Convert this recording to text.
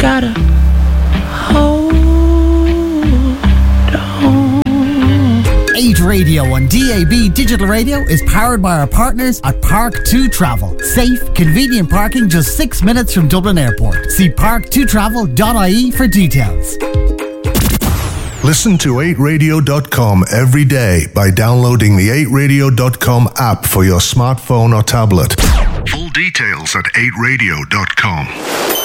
gotta hold on. 8 Radio on DAB Digital Radio is powered by our partners at Park2 Travel. Safe, convenient parking just 6 minutes from Dublin Airport. See park2travel.ie for details. Listen to 8radio.com every day by downloading the 8radio.com app for your smartphone or tablet. Full details at 8radio.com.